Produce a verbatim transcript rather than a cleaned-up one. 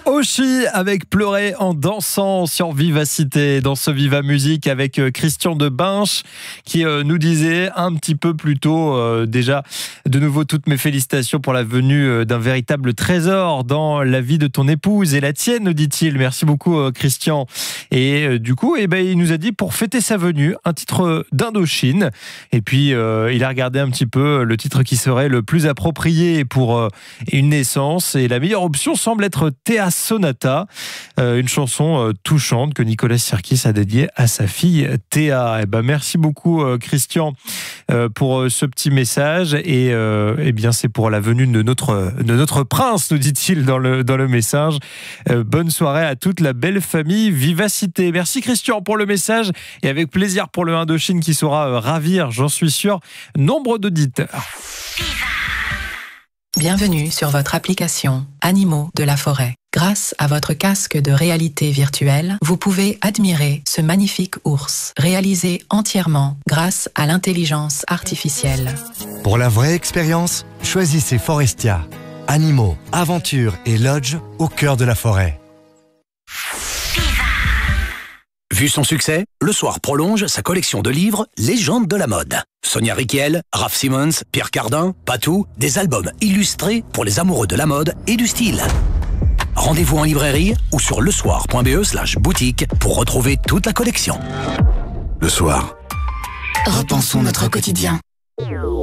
Oshi avec Pleurer en dansant sur Vivacité dans ce Viva Musique avec Christian de Binche qui nous disait un petit peu plus tôt euh, déjà de nouveau toutes mes félicitations pour la venue d'un véritable trésor dans la vie de ton épouse et la tienne, nous dit-il. Merci beaucoup euh, Christian. Et euh, du coup eh ben, il nous a dit pour fêter sa venue un titre d'Indochine et puis euh, il a regardé un petit peu le titre qui serait le plus approprié pour euh, une naissance et la meilleure option semble être Thea Sonata, euh, une chanson euh, touchante que Nicolas Sirkis a dédiée à sa fille Théa. Eh ben, merci beaucoup euh, Christian euh, pour euh, ce petit message et euh, eh bien c'est pour la venue de notre de notre prince, nous dit-il dans le dans le message. Euh, bonne soirée à toute la belle famille Vivacité. Merci Christian pour le message et avec plaisir pour le Indochine qui saura euh, ravir, j'en suis sûr, nombre d'auditeurs. Bienvenue sur votre application Animaux de la forêt. Grâce à votre casque de réalité virtuelle, vous pouvez admirer ce magnifique ours, réalisé entièrement grâce à l'intelligence artificielle. Pour la vraie expérience, choisissez Forestia. Animaux, aventures et lodge au cœur de la forêt. Vu son succès, Le Soir prolonge sa collection de livres Légendes de la mode. Sonia Rykiel, Raph Simons, Pierre Cardin, Patou, des albums illustrés pour les amoureux de la mode et du style. Rendez-vous en librairie ou sur lesoir point be slash boutique pour retrouver toute la collection. Le Soir. Repensons notre quotidien.